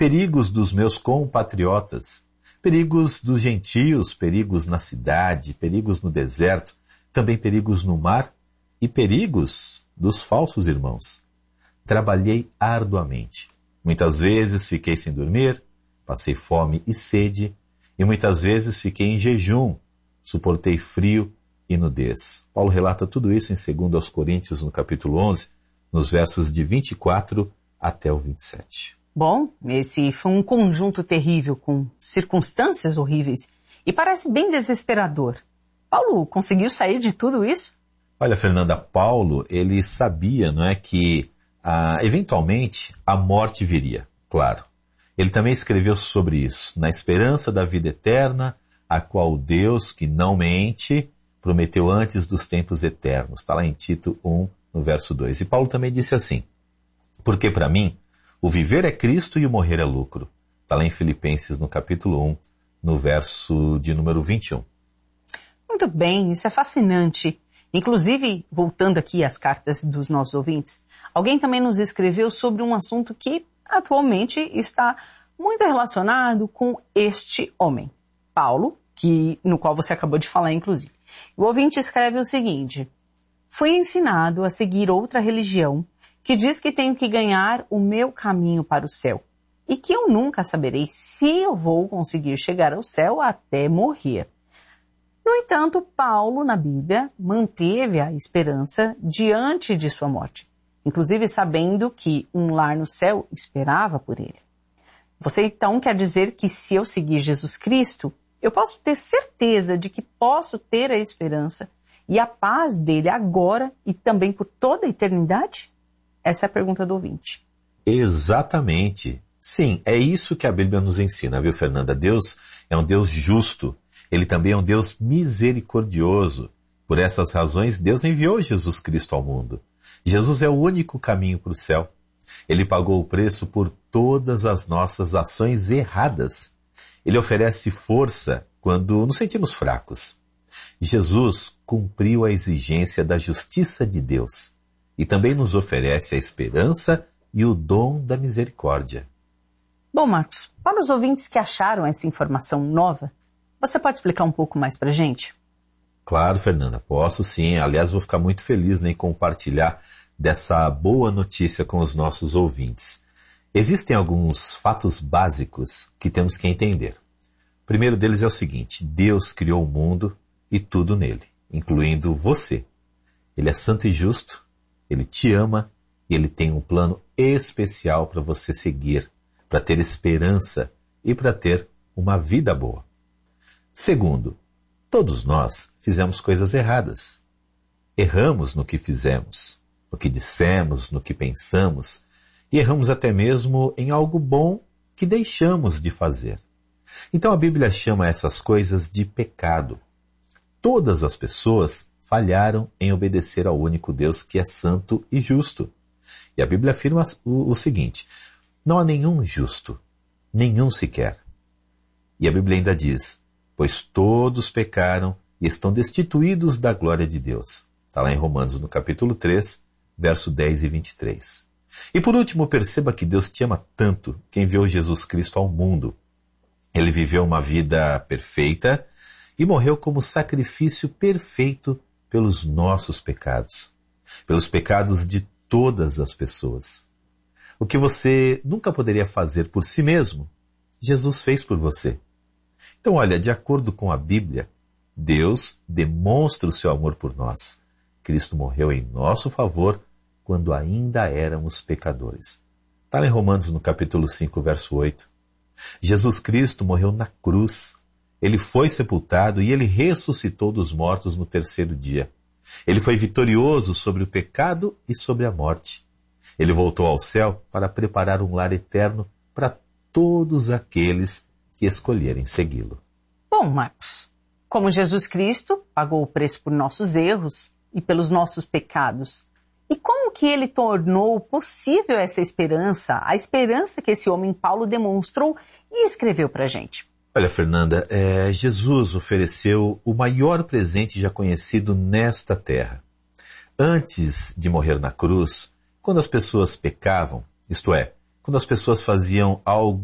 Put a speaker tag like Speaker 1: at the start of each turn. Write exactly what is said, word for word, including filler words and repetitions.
Speaker 1: perigos dos meus compatriotas, perigos dos gentios, perigos na cidade, perigos no deserto, também perigos no mar e perigos dos falsos irmãos. Trabalhei arduamente. Muitas vezes fiquei sem dormir, passei fome e sede, e muitas vezes fiquei em jejum, suportei frio e nudez. Paulo relata tudo isso em dois aos Coríntios, no capítulo onze, nos versos de vinte e quatro até o vinte e sete.
Speaker 2: Bom, esse foi um conjunto terrível, com circunstâncias horríveis, e parece bem desesperador. Paulo conseguiu sair de tudo isso?
Speaker 1: Olha, Fernanda, Paulo, ele sabia, não é, que ah, eventualmente a morte viria, claro. Ele também escreveu sobre isso, na esperança da vida eterna, a qual Deus, que não mente, prometeu antes dos tempos eternos. Está lá em Tito um, no verso dois. E Paulo também disse assim, porque para mim, o viver é Cristo e o morrer é lucro. Está lá em Filipenses, no capítulo um, no verso de número vinte e um.
Speaker 2: Muito bem, isso é fascinante. Inclusive, voltando aqui às cartas dos nossos ouvintes, alguém também nos escreveu sobre um assunto que atualmente está muito relacionado com este homem, Paulo, que, no qual você acabou de falar, inclusive. O ouvinte escreve o seguinte: fui ensinado a seguir outra religião que diz que tenho que ganhar o meu caminho para o céu e que eu nunca saberei se eu vou conseguir chegar ao céu até morrer. No entanto, Paulo, na Bíblia, manteve a esperança diante de sua morte, inclusive sabendo que um lar no céu esperava por ele. Você então quer dizer que se eu seguir Jesus Cristo, eu posso ter certeza de que posso ter a esperança e a paz dele agora e também por toda a eternidade? Essa é a pergunta do ouvinte.
Speaker 1: Exatamente. Sim, é isso que a Bíblia nos ensina, viu, Fernanda? Deus é um Deus justo. Ele também é um Deus misericordioso. Por essas razões, Deus enviou Jesus Cristo ao mundo. Jesus é o único caminho para o céu. Ele pagou o preço por todas as nossas ações erradas. Ele oferece força quando nos sentimos fracos. Jesus cumpriu a exigência da justiça de Deus e também nos oferece a esperança e o dom da misericórdia.
Speaker 2: Bom, Marcos, para os ouvintes que acharam essa informação nova, você pode explicar um pouco mais para a gente?
Speaker 1: Claro, Fernanda, posso sim. Aliás, vou ficar muito feliz né, em compartilhar dessa boa notícia com os nossos ouvintes. Existem alguns fatos básicos que temos que entender. O primeiro deles é o seguinte: Deus criou o mundo e tudo nele, incluindo você. Ele é santo e justo, ele te ama e ele tem um plano especial para você seguir, para ter esperança e para ter uma vida boa. Segundo, todos nós fizemos coisas erradas. Erramos no que fizemos, no que dissemos, no que pensamos, e erramos até mesmo em algo bom que deixamos de fazer. Então a Bíblia chama essas coisas de pecado. Todas as pessoas falharam em obedecer ao único Deus que é santo e justo. E a Bíblia afirma o, o seguinte: não há nenhum justo, nenhum sequer. E a Bíblia ainda diz: pois todos pecaram e estão destituídos da glória de Deus. Está lá em Romanos, no capítulo três, verso dez e vinte e três. E por último, perceba que Deus te ama tanto que enviou Jesus Cristo ao mundo. Ele viveu uma vida perfeita e morreu como sacrifício perfeito pelos nossos pecados, pelos pecados de todas as pessoas. O que você nunca poderia fazer por si mesmo, Jesus fez por você. Então, olha, de acordo com a Bíblia, Deus demonstra o seu amor por nós. Cristo morreu em nosso favor quando ainda éramos pecadores. Está lá em Romanos, no capítulo cinco, verso oito. Jesus Cristo morreu na cruz. Ele foi sepultado e ele ressuscitou dos mortos no terceiro dia. Ele foi vitorioso sobre o pecado e sobre a morte. Ele voltou ao céu para preparar um lar eterno para todos aqueles que escolherem segui-lo.
Speaker 2: Bom, Marcos, como Jesus Cristo pagou o preço por nossos erros e pelos nossos pecados, e como que ele tornou possível essa esperança, a esperança que esse homem Paulo demonstrou e escreveu para a gente?
Speaker 1: Olha, Fernanda, é, Jesus ofereceu o maior presente já conhecido nesta terra. Antes de morrer na cruz, quando as pessoas pecavam, isto é, quando as pessoas faziam algo